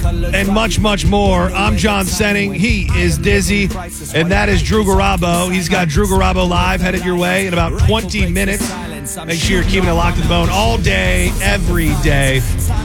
and much, much more. I'm John Senning. He is Dizzy, and that is Drew Garabo. He's got Drew Garabo Live headed your way in about 20 minutes. Make sure you're keeping it locked to the bone all day, every day.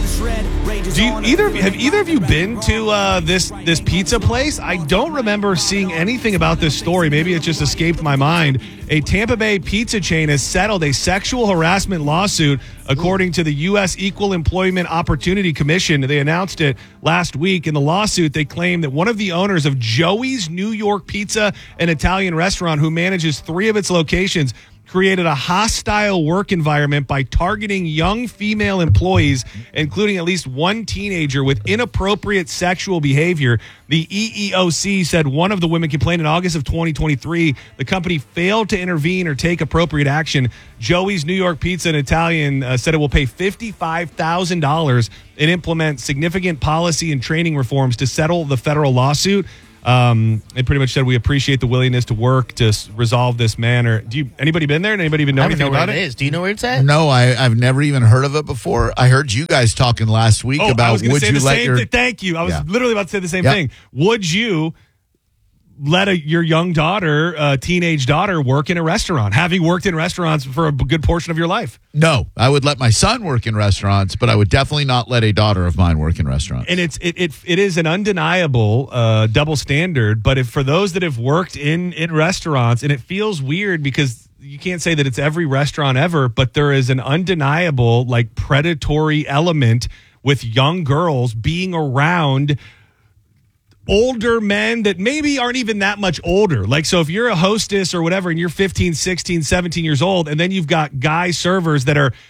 Have either of you been to this pizza place? I don't remember seeing anything about this story. Maybe it just escaped my mind. A Tampa Bay pizza chain has settled a sexual harassment lawsuit, according to the U.S. Equal Employment Opportunity Commission. They announced it last week. In the lawsuit, they claim that one of the owners of Joey's New York Pizza and Italian restaurant, who manages 3 of its locations, created a hostile work environment by targeting young female employees, including at least one teenager, with inappropriate sexual behavior. The EEOC said one of the women complained in August of 2023. The company failed to intervene or take appropriate action. Joey's New York Pizza and Italian said it will pay $55,000 and implement significant policy and training reforms to settle the federal lawsuit. It pretty much said, we appreciate the willingness to work to resolve this matter. Anybody been there? Anybody even know anything about it? Is. Do you know where it's at? No, I've never even heard of it before. I heard you guys talking last week about would you let your... Thank you. I was literally about to say the same thing. Would you let your young daughter, teenage daughter, work in a restaurant, having worked in restaurants for a good portion of your life? No, I would let my son work in restaurants, but I would definitely not let a daughter of mine work in restaurants. And it is an undeniable double standard. But for those that have worked in restaurants, and it feels weird because you can't say that it's every restaurant ever, but there is an undeniable predatory element with young girls being around older men that maybe aren't even that much older. So if you're a hostess or whatever and you're 15, 16, 17 years old, and then you've got guy servers that are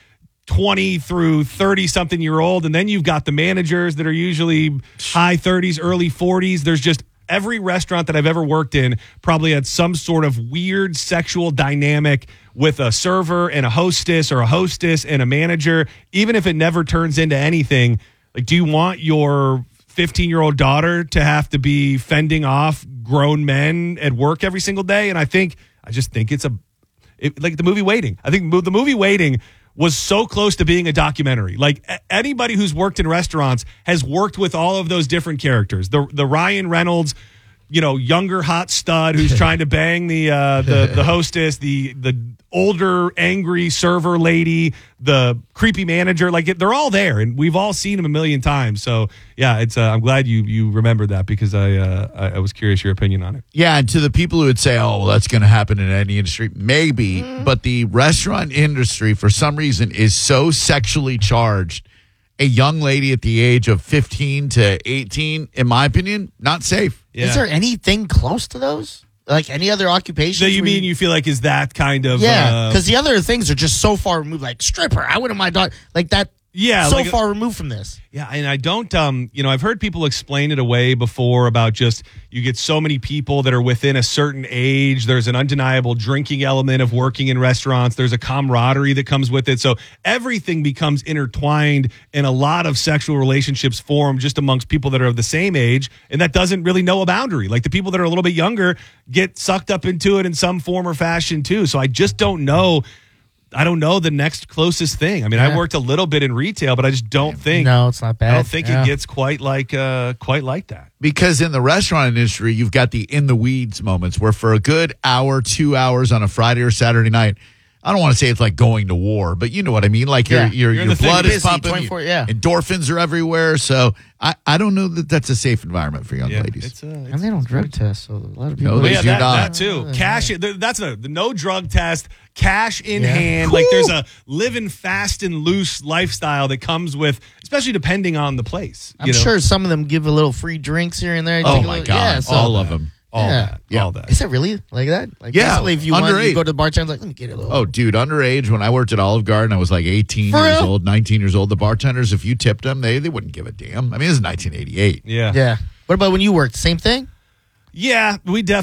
20 through 30-something year old, and then you've got the managers that are usually high 30s, early 40s. There's just every restaurant that I've ever worked in probably had some sort of weird sexual dynamic with a server and a hostess, or a hostess and a manager, even if it never turns into anything. Do you want your 15-year-old daughter to have to be fending off grown men at work every single day? And I just think it's like the movie Waiting. I think the movie Waiting was so close to being a documentary. Anybody who's worked in restaurants has worked with all of those different characters. The Ryan Reynolds, younger hot stud who's trying to bang the hostess, the older angry server lady, the creepy manager. They're all there, and we've all seen them a million times. So yeah, it's I'm glad you remembered that, because I was curious your opinion on it. Yeah, and to the people who would say, "Oh, well, that's going to happen in any industry," maybe, but the restaurant industry, for some reason, is so sexually charged. A young lady at the age of 15 to 18, in my opinion, not safe. Yeah. Is there anything close to those? Any other occupation? So you feel like is that kind of... Yeah, because the other things are just so far removed, like stripper. I wouldn't mind that. Yeah, so far removed from this. Yeah, and I don't, I've heard people explain it away before about just you get so many people that are within a certain age. There's an undeniable drinking element of working in restaurants. There's a camaraderie that comes with it. So everything becomes intertwined, and a lot of sexual relationships form just amongst people that are of the same age, and that doesn't really know a boundary. The people that are a little bit younger get sucked up into it in some form or fashion too. So I just don't know. I don't know the next closest thing. I mean, I worked a little bit in retail, but I just don't think. No, it's not bad. I don't think it gets quite like that. Because in the restaurant industry, you've got the in the weeds moments where for a good hour, 2 hours on a Friday or Saturday night, I don't want to say it's like going to war, but you know what I mean. Your blood is pumping, endorphins are everywhere. So I don't know that that's a safe environment for young ladies. And they don't drug test, so a lot of people. That too. Cash. That's the no drug test. Cash in hand. Cool. There's a living fast and loose lifestyle that comes with, especially depending on the place. I'm sure some of them give a little free drinks here and there. Oh my God, all of them. All that. Is it really like that? If you want, you go to the bartender, let me get a little. Oh, dude, underage. When I worked at Olive Garden, I was 18 years old, 19 years old. The bartenders, if you tipped them, they wouldn't give a damn. I mean, this is 1988. Yeah. What about when you worked? Same thing? Yeah,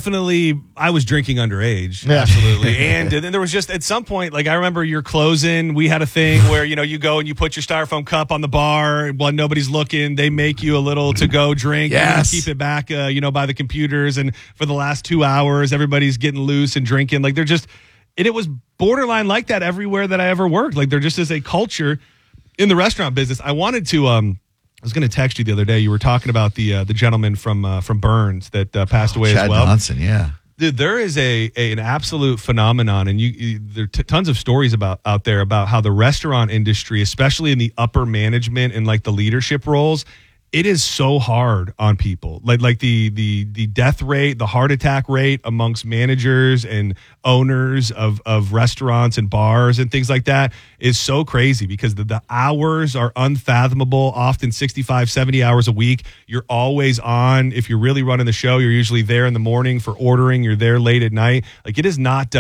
I was drinking underage, absolutely. And then there was just, at some point, I remember you're closing, we had a thing where, you go and you put your styrofoam cup on the bar while nobody's looking. They make you a little to-go drink. Yes. You keep it back, by the computers. And for the last 2 hours, everybody's getting loose and drinking. They're just, and it was borderline like that everywhere that I ever worked. There just is a culture in the restaurant business. I wanted to I was going to text you the other day. You were talking about the gentleman from Burns that passed away Chad as well. Johnson, yeah. Dude, there is an absolute phenomenon, and there are tons of stories out there about how the restaurant industry, especially in the upper management and like the leadership roles, it is so hard on people. Like the death rate, the heart attack rate amongst managers and owners of restaurants and bars and things like that is so crazy because the hours are unfathomable, often 65, 70 hours a week. You're always on. If you're really running the show, you're usually there in the morning for ordering. You're there late at night. Like it is not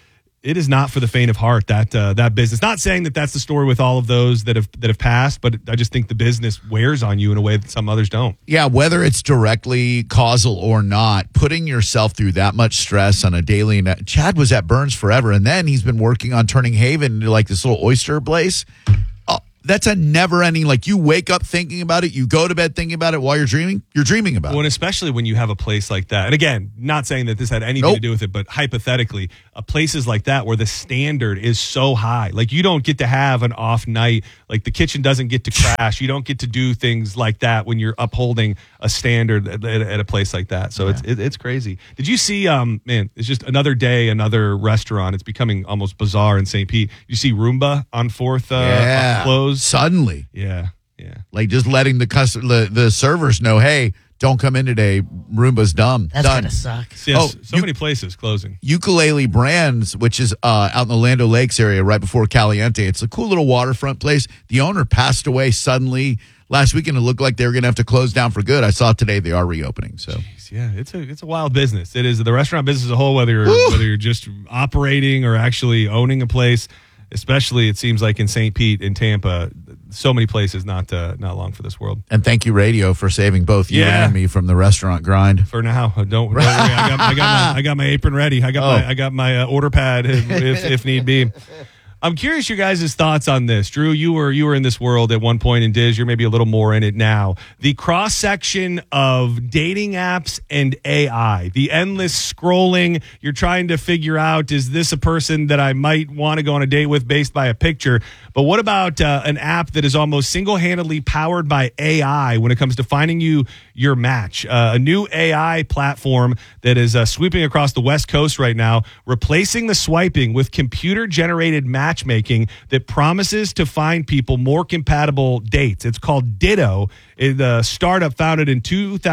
for the faint of heart, that business. Not saying that that's the story with all of those that have passed, but I just think the business wears on you in a way that some others don't. Yeah, whether it's directly causal or not, putting yourself through that much stress on a daily. Chad was at Burns forever, and then he's been working on turning Haven into like this little oyster place. That's a never-ending, like you wake up thinking about it, you go to bed thinking about it while you're dreaming about it. Well, and especially when you have a place like that. And again, not saying that this had anything to do with it, but hypothetically, places like that where the standard is so high. Like you don't get to have an off night. Like the kitchen doesn't get to crash. You don't get to do things like that when you're upholding a standard at a place like that. So it's crazy. Did you see, man, it's just another day, another restaurant. It's becoming almost bizarre in St. Pete. You see Roomba on 4th close? Suddenly. Yeah. Like just letting the servers know, hey, don't come in today. Roomba's dumb. That's going to suck. Yes, many places closing. Ukulele Brands, which is out in the Land O'Lakes area right before Caliente. It's a cool little waterfront place. The owner passed away suddenly last week, and it looked like they were going to have to close down for good. I saw today they are reopening. So. Jeez, yeah, it's a wild business. It is the restaurant business as a whole, whether you're just operating or actually owning a place. Especially, it seems like in St. Pete, in Tampa, so many places not long for this world. And thank you, radio, for saving both you and me from the restaurant grind. For now, don't worry. I got my apron ready. I got my order pad if need be. I'm curious your guys' thoughts on this. Drew, you were in this world at one point in Diz. You're maybe a little more in it now. The cross-section of dating apps and AI, the endless scrolling. You're trying to figure out, is this a person that I might want to go on a date with based by a picture? But what about an app that is almost single-handedly powered by AI when it comes to finding you your match? A new AI platform that is sweeping across the West Coast right now, replacing the swiping with computer-generated matchmaking that promises to find people more compatible dates. It's called Ditto. The startup founded in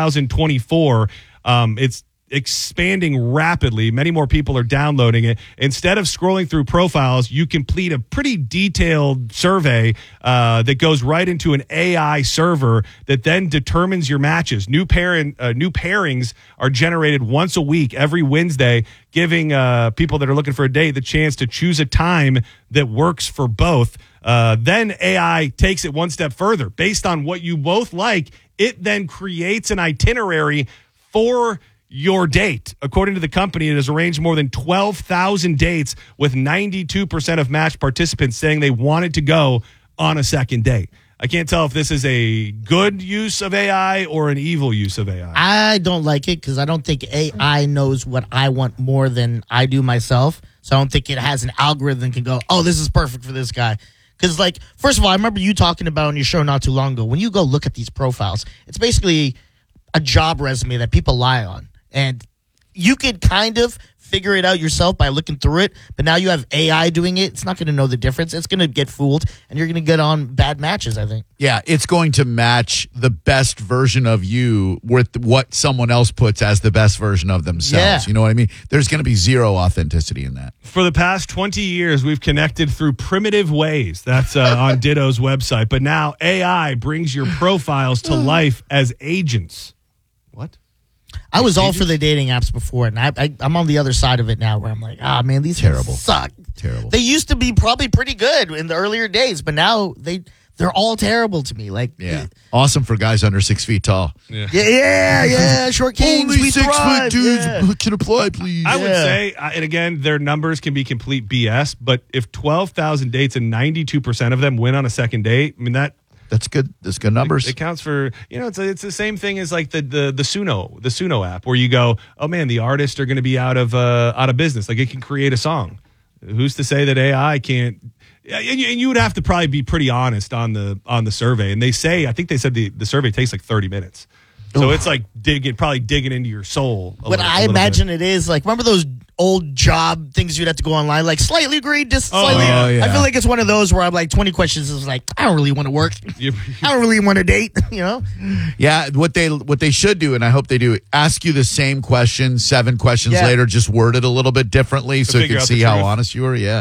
2024. It's expanding rapidly. Many more people are downloading it. Instead of scrolling through profiles, you complete a pretty detailed survey that goes right into an AI server that then determines your matches. New pairings are generated once a week, every Wednesday, giving people that are looking for a date the chance to choose a time that works for both. Then AI takes it one step further. Based on what you both like, it then creates an itinerary for your date. According to the company, it has arranged more than 12,000 dates, with 92% of matched participants saying they wanted to go on a second date. I can't tell if this is a good use of AI or an evil use of AI. I don't like it because I don't think AI knows what I want more than I do myself. So I don't think it has an algorithm that can go, oh, this is perfect for this guy. Because, like, first of all, I remember you talking about on your show not too long ago, when you go look at these profiles, it's basically a job resume that people lie on. And you could kind of figure it out yourself by looking through it, but now you have AI doing it. It's not going to know the difference. It's going to get fooled, and you're going to get on bad matches, I think. Yeah, it's going to match the best version of you with what someone else puts as the best version of themselves. Yeah. You know what I mean? There's going to be zero authenticity in that. For the past 20 years, we've connected through primitive ways. That's on Ditto's website. But now AI brings your profiles to life as agents. What? I was all for the dating apps before, and I'm on the other side of it now, where I'm like, man, these terrible suck. Terrible. They used to be probably pretty good in the earlier days, but now they're all terrible to me. Like, awesome for guys under 6 feet tall. Yeah. Short kings. Only 6 foot dudes can apply, please. I would say, and again, their numbers can be complete BS, but if 12,000 dates and 92% of them win on a second date, I mean that's good. That's good numbers. It counts for, it's the same thing as like the Suno app, where you go, oh man, the artists are going to be out of business. Like, it can create a song. Who's to say that AI can't Yeah, and you would have to probably be pretty honest on the survey. And I think they said the survey takes like 30 minutes. So it's like probably digging into your soul. What I imagine it is, like, remember those old job things you'd have to go online, like slightly agreed, just slightly. Yeah. I feel like it's one of those where I'm like 20 questions is like, I don't really want to work. I don't really want to date, you know? Yeah, what they should do, and I hope they do, ask you the same question 7 questions later, just word it a little bit differently so you can see how honest you are. Yeah.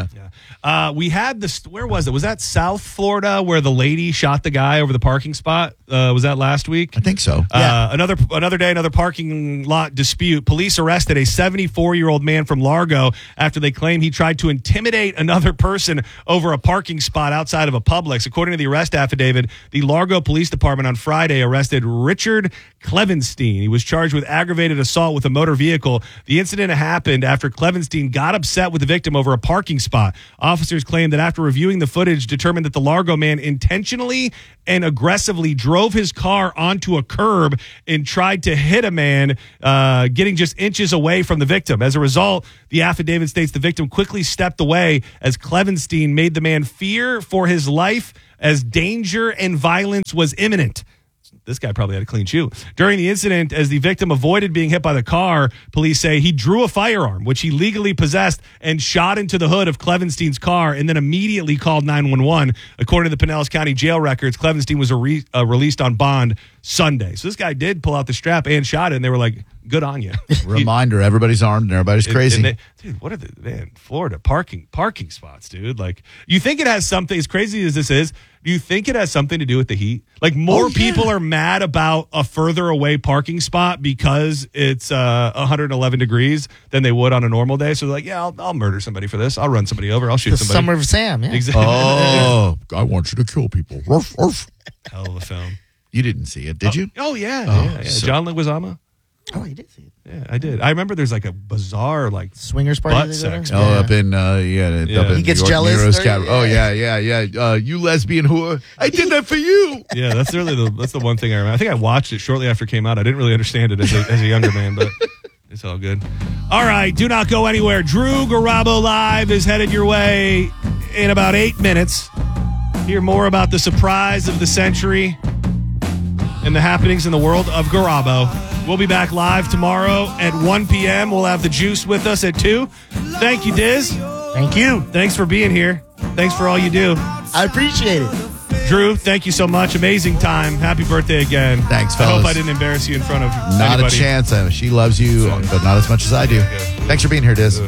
We had this. Where was it? Was that South Florida where the lady shot the guy over the parking spot? Was that last week? I think so. Another day, another parking lot dispute. Police arrested a 74-year-old man from Largo after they claim he tried to intimidate another person over a parking spot outside of a Publix. According to the arrest affidavit, the Largo Police Department on Friday arrested Richard Clevenstein. He was charged with aggravated assault with a motor vehicle. The incident happened after Clevenstein got upset with the victim over a parking spot. Officers claim that after reviewing the footage, determined that the Largo man intentionally and aggressively drove his car onto a curb and tried to hit a man, getting just inches away from the victim. As a result, the affidavit states the victim quickly stepped away as Clevenstein made the man fear for his life as danger and violence was imminent. This guy probably had a clean shoe. During the incident, as the victim avoided being hit by the car, police say he drew a firearm, which he legally possessed, and shot into the hood of Clevenstein's car and then immediately called 911. According to the Pinellas County jail records, Clevenstein was released on bond Sunday. So this guy did pull out the strap and shot it, and they were like, good on you. Reminder, everybody's armed and everybody's crazy. Dude, what are Florida parking spots, dude? Like, you think it has something, as crazy as this is, do you think it has something to do with the heat? Like, more people are mad about a further away parking spot because it's 111 degrees than they would on a normal day. So they're like, yeah, I'll murder somebody for this. I'll run somebody over. I'll shoot somebody. Summer of Sam, yeah. Exactly. Oh, I want you to kill people. Ruff, ruff. Hell of a film. You didn't see it, did you? Oh, yeah. So John Leguizamo. Oh, you did see it. Yeah, I did. I remember there's like a bizarre swingers party. Butt sex. up in up in He gets York, jealous. Nero's oh yeah. You lesbian whore. I did that for you. Yeah, that's the one thing I remember. I think I watched it shortly after it came out. I didn't really understand it as a younger man, but it's all good. All right, do not go anywhere. Drew Garabo Live is headed your way in about 8 minutes. Hear more about the surprise of the century and the happenings in the world of Garabo. We'll be back live tomorrow at 1 p.m. We'll have the Juice with us at 2. Thank you, Diz. Thank you. Thanks for being here. Thanks for all you do. I appreciate it. Drew, thank you so much. Amazing time. Happy birthday again. Thanks, fellas. I hope I didn't embarrass you in front of Not anybody. a chance. She loves you, but not as much as I do. Thanks for being here, Diz.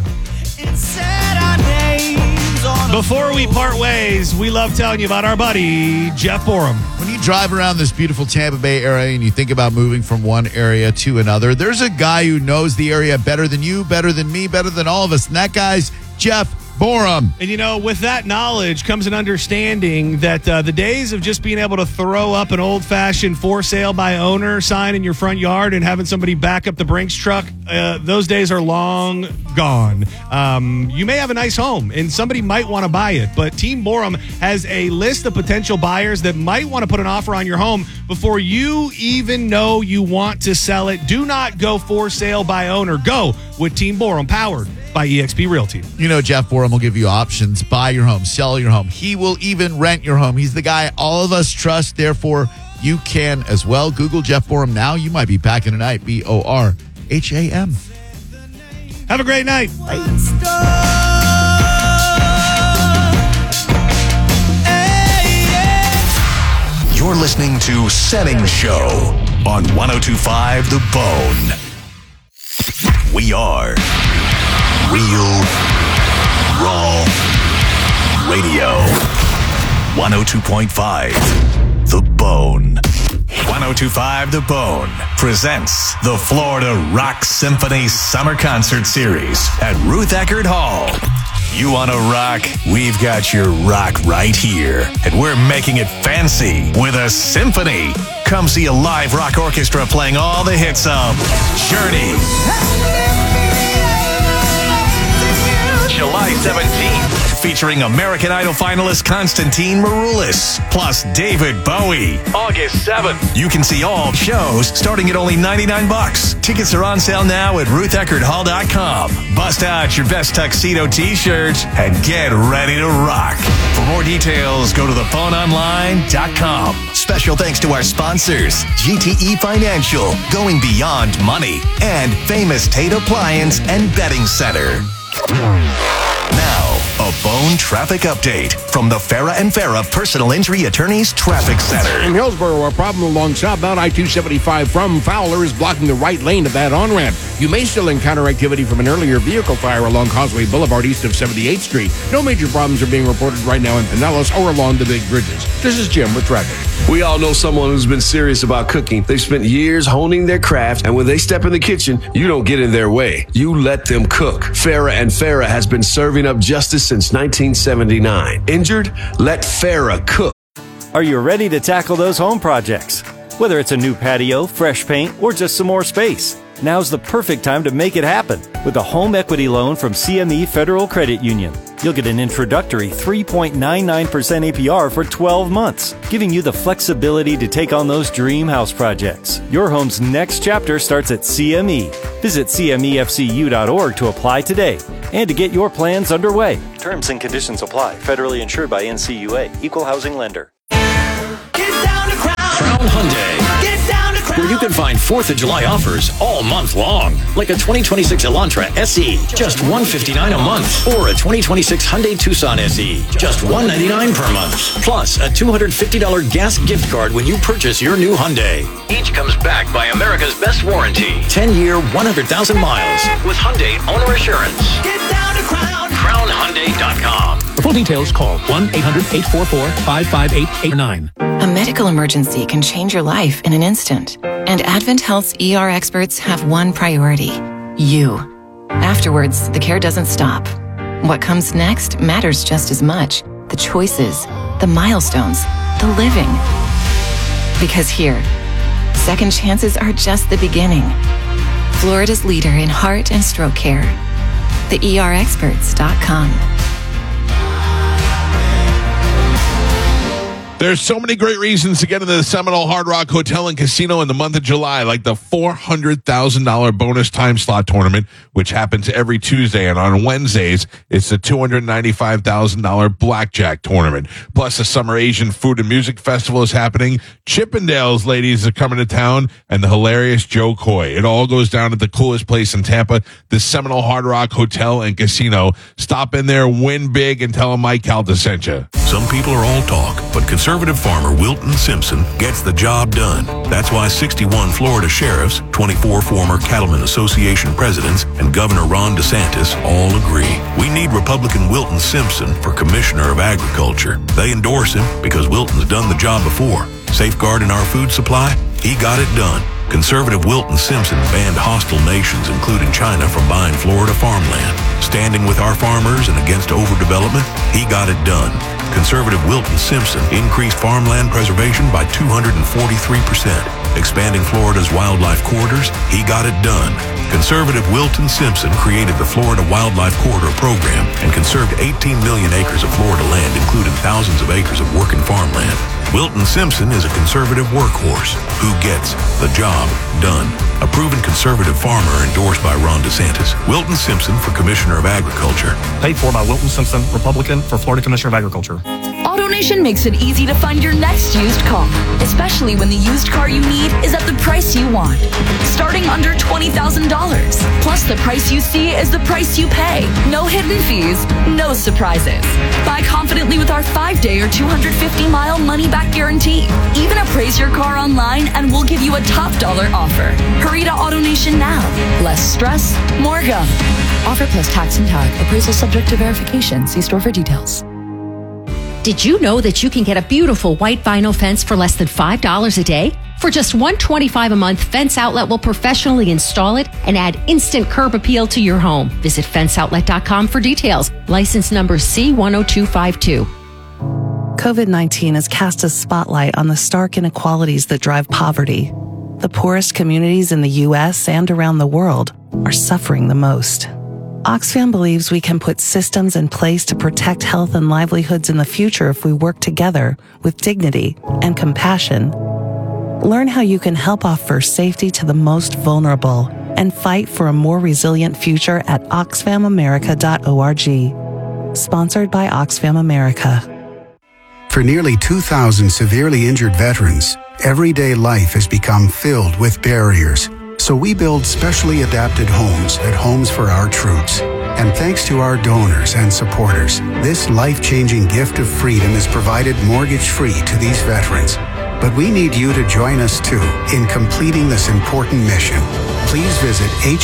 Before we part ways, we love telling you about our buddy, Jeff Borum. When you drive around this beautiful Tampa Bay area and you think about moving from one area to another, there's a guy who knows the area better than you, better than me, better than all of us, and that guy's Jeff Borum. And, with that knowledge comes an understanding that the days of just being able to throw up an old-fashioned for sale by owner sign in your front yard and having somebody back up the Brinks truck, those days are long gone. You may have a nice home, and somebody might want to buy it, but Team Borum has a list of potential buyers that might want to put an offer on your home before you even know you want to sell it. Do not go for sale by owner. Go with Team Borum, powered by eXp Realty. Jeff Borum will give you options. Buy your home, sell your home. He will even rent your home. He's the guy all of us trust. Therefore, you can as well. Google Jeff Borum now. You might be packing tonight. Borham. Have a great night. You're listening to Setting Show on 102.5 The Bone. We are Real Raw Radio. 102.5 The Bone. 102.5 The Bone presents the Florida Rock Symphony Summer Concert Series at Ruth Eckerd Hall. You want to rock? We've got your rock right here. And we're making it fancy with a symphony. Come see a live rock orchestra playing all the hits of Journey, July 17th. Featuring American Idol finalist Constantine Maroulis, plus David Bowie. August 7th. You can see all shows starting at only $99. Tickets are on sale now at RuthEckerdHall.com. Bust out your best tuxedo t-shirts and get ready to rock. For more details, go to thephoneonline.com. Special thanks to our sponsors, GTE Financial, going beyond money, and Famous Tate Appliance and Betting Center. Now, a Bone traffic update from the Farah and Farah Personal Injury Attorneys Traffic Center. In Hillsborough, a problem along southbound I-275 from Fowler is blocking the right lane of that on-ramp. You may still encounter activity from an earlier vehicle fire along Causeway Boulevard east of 78th Street. No major problems are being reported right now in Pinellas or along the big bridges. This is Jim with traffic. We all know someone who's been serious about cooking. They've spent years honing their craft, and when they step in the kitchen, you don't get in their way. You let them cook. Farah and Farah has been serving up justice since 1979. Injured? Let Farah cook. Are you ready to tackle those home projects? Whether it's a new patio, fresh paint, or just some more space, now's the perfect time to make it happen with a home equity loan from CME Federal Credit Union. You'll get an introductory 3.99% APR for 12 months, giving you the flexibility to take on those dream house projects. Your home's next chapter starts at CME. Visit CMEFCU.org to apply today and to get your plans underway. Terms and conditions apply. Federally insured by NCUA. Equal housing lender. Get down to Crown Hyundai. Get down to Crown. Where you can find 4th of July offers all month long. Like a 2026 Elantra SE, just $159 a month. Or a 2026 Hyundai Tucson SE, just $199 per month. Plus a $250 gas gift card when you purchase your new Hyundai. Each comes backed by America's best warranty. 10-year, 100,000 miles. With Hyundai Owner Assurance. Get down to Crown. CrownHyundai.com. For full details, call 1-800-844-55889. A medical emergency can change your life in an instant. And Advent Health's ER experts have one priority: you. Afterwards, the care doesn't stop. What comes next matters just as much. The choices, the milestones, the living. Because here, second chances are just the beginning. Florida's leader in heart and stroke care. TheERexperts.com. There's so many great reasons to get into the Seminole Hard Rock Hotel and Casino in the month of July, like the $400,000 bonus time slot tournament, which happens every Tuesday. And on Wednesdays, it's the $295,000 blackjack tournament. Plus, the Summer Asian Food and Music Festival is happening. Chippendales ladies are coming to town, and the hilarious Joe Coy. It all goes down at the coolest place in Tampa, the Seminole Hard Rock Hotel and Casino. Stop in there, win big, and tell them Mike Calta sent you. Some people are all talk, but conservative farmer Wilton Simpson gets the job done. That's why 61 Florida sheriffs, 24 former Cattlemen Association presidents, and Governor Ron DeSantis all agree. We need Republican Wilton Simpson for Commissioner of Agriculture. They endorse him because Wilton's done the job before. Safeguarding our food supply? He got it done. Conservative Wilton Simpson banned hostile nations, including China, from buying Florida farmland. Standing with our farmers and against overdevelopment? He got it done. Conservative Wilton Simpson increased farmland preservation by 243%. Expanding Florida's wildlife corridors? He got it done. Conservative Wilton Simpson created the Florida Wildlife Corridor Program and conserved 18 million acres of Florida land, including thousands of acres of working farmland. Wilton Simpson is a conservative workhorse who gets the job done. A proven conservative farmer endorsed by Ron DeSantis. Wilton Simpson for Commissioner of Agriculture. Paid for by Wilton Simpson, Republican, for Florida Commissioner of Agriculture. AutoNation makes it easy to find your next used car, especially when the used car you need is at the price you want. Starting under $20,000. Plus, the price you see is the price you pay. No hidden fees, no surprises. Buy confidently with our 5-day or 250-mile money-back guarantee. Even appraise your car online and we'll give you a top dollar offer. Hurry to AutoNation now. Less stress, more go. Offer plus tax and tag. Appraisal subject to verification. See store for details. Did you know that you can get a beautiful white vinyl fence for less than $5 a day? For just $125 a month, Fence Outlet will professionally install it and add instant curb appeal to your home. Visit fenceoutlet.com for details. License number C10252. COVID-19 has cast a spotlight on the stark inequalities that drive poverty. The poorest communities in the U.S. and around the world are suffering the most. Oxfam believes we can put systems in place to protect health and livelihoods in the future if we work together with dignity and compassion. Learn how you can help offer safety to the most vulnerable and fight for a more resilient future at oxfamamerica.org. Sponsored by Oxfam America. For nearly 2,000 severely injured veterans, everyday life has become filled with barriers. So we build specially adapted homes at Homes for Our Troops. And thanks to our donors and supporters, this life-changing gift of freedom is provided mortgage-free to these veterans. But we need you to join us too in completing this important mission. Please visit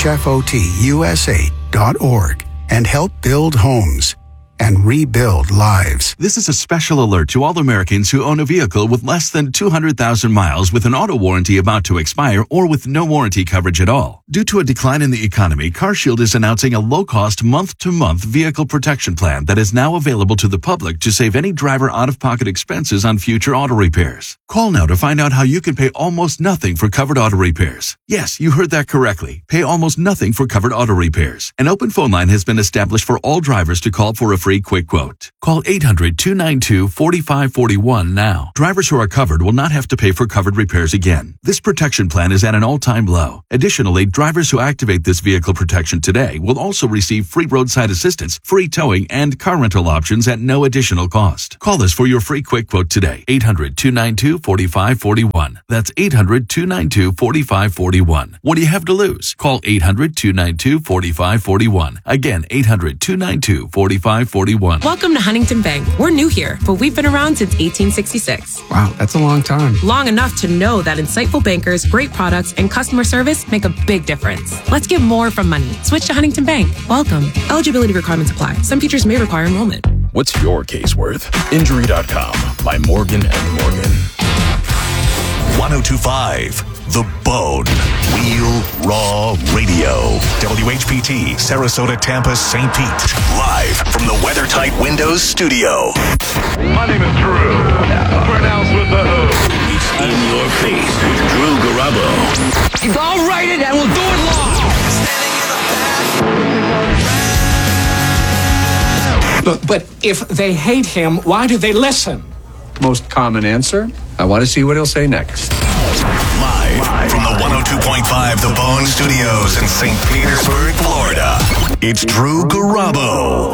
hfotusa.org and help build homes and rebuild lives. This is a special alert to all Americans who own a vehicle with less than 200,000 miles with an auto warranty about to expire or with no warranty coverage at all. Due to a decline in the economy, CarShield is announcing a low-cost month-to-month vehicle protection plan that is now available to the public to save any driver out-of-pocket expenses on future auto repairs. Call now to find out how you can pay almost nothing for covered auto repairs. Yes, you heard that correctly. Pay almost nothing for covered auto repairs. An open phone line has been established for all drivers to call for a free quick quote. Call 800-292-4541 now. Drivers who are covered will not have to pay for covered repairs again. This protection plan is at an all-time low. Additionally, drivers who activate this vehicle protection today will also receive free roadside assistance, free towing, and car rental options at no additional cost. Call us for your free quick quote today. 800-292-4541. That's 800-292-4541. What do you have to lose? Call 800-292-4541. Again, 800-292-4541. Welcome to Huntington Bank. We're new here, but we've been around since 1866. Wow, that's a long time. Long enough to know that insightful bankers, great products, and customer service make a big difference. Let's get more from money. Switch to Huntington Bank. Welcome. Eligibility requirements apply. Some features may require enrollment. What's your case worth? Injury.com by Morgan & Morgan. 1025 The Bone. Real Raw Radio. WHPT, Sarasota, Tampa, St. Pete. Live from the WeatherTight Windows studio. My name is Drew. Pronounced with the O. It's in your face with Drew Garabo. I'll write it and we'll do it live. But if they hate him, why do they listen? Most common answer. I want to see what he'll say next. Live from the 102.5 The Bone Studios in St. Petersburg, Florida. It's Drew Garabo.